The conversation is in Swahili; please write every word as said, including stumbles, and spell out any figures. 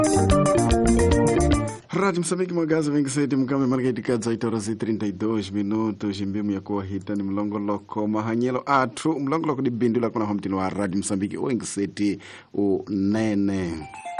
Rádio Moçambique Magaza vem que sete mkame marca de cada oito horas e trinta e dois minutos mbemu ya kuwahita ni mlongoloko mahanyelo atu mlongoloko di bindula kuna hamtino wa Rádio Moçambique wengi sete o nene